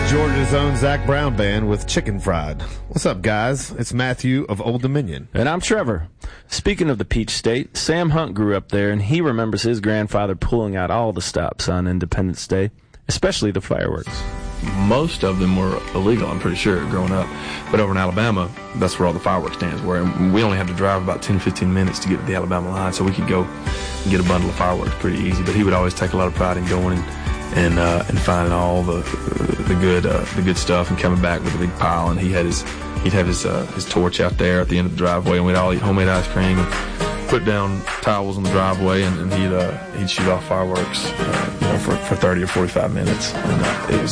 Georgia's own Zach Brown Band with Chicken Fried. What's up, guys? It's Matthew of Old Dominion. And I'm Trevor. Speaking of the Peach State, Sam Hunt grew up there, and he remembers his grandfather pulling out all the stops on Independence Day, especially the fireworks. Most of them were illegal, I'm pretty sure, growing up. But over in Alabama, that's where all the fireworks stands were. And we only had to drive about 10 or 15 minutes to get to the Alabama line, so we could go and get a bundle of fireworks pretty easy. But he would always take a lot of pride in going and finding all the good stuff and coming back with a big pile. And he'd have his torch out there at the end of the driveway, and we'd all eat homemade ice cream and put down towels on the driveway, and he'd shoot off fireworks for 30 or 45 minutes. And it was